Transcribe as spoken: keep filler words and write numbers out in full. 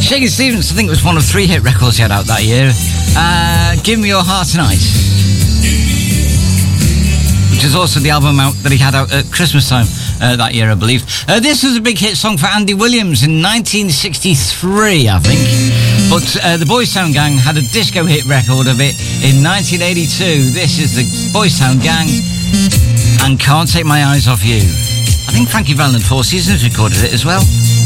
Shakin' Stevens, I think it was one of three hit records he had out that year. Uh, Give Me Your Heart Tonight, which is also the album out that he had out at Christmas time uh, that year, I believe. Uh, this was a big hit song for Andy Williams in nineteen sixty-three, I think. But uh, the Boys Town Gang had a disco hit record of it in nineteen eighty-two. This is the Boys Town Gang and Can't Take My Eyes Off You. I think Frankie Valli and Four Seasons recorded it as well.